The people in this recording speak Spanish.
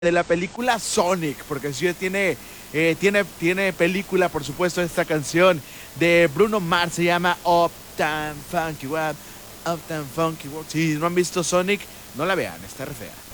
de la película Sonic, porque sí tiene película, por supuesto, esta canción de Bruno Mars, se llama Uptown Funky World, Uptown Funky World. Si no han visto Sonic, no la vean, está re fea.